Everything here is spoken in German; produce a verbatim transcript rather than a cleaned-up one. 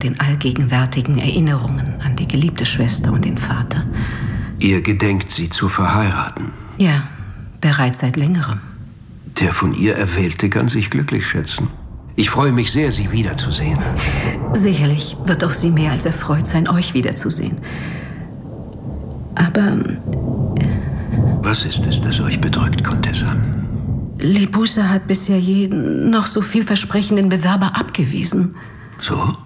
den allgegenwärtigen Erinnerungen an die geliebte Schwester und den Vater. Ihr gedenkt, sie zu verheiraten? Ja, bereits seit längerem. Der von ihr Erwählte kann sich glücklich schätzen. Ich freue mich sehr, Sie wiederzusehen. Sicherlich wird auch sie mehr als erfreut sein, euch wiederzusehen. Aber... Was ist es, das euch bedrückt, Contessa? Libussa hat bisher jeden noch so vielversprechenden Bewerber abgewiesen. So?